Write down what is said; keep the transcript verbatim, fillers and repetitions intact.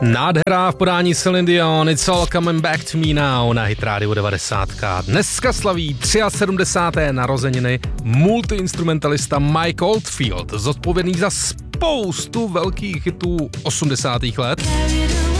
Nádhera v podání Celine Dion, It's All Coming Back to Me Now na Hit Radio devadesát. Dneska slaví sedmdesáté třetí narozeniny multiinstrumentalista Mike Oldfield, zodpovědný za spoustu velkých hitů osmdesátých let.